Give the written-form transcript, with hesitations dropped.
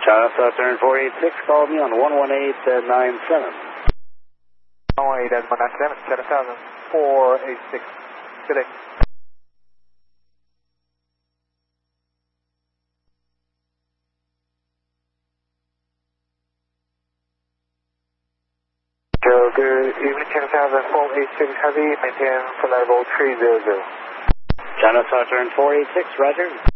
China Southern 486, call me on 11897. 11897, 7486. Good day. Good evening, China Southern 486 Heavy, maintain flight level 300. China Southern 486, roger.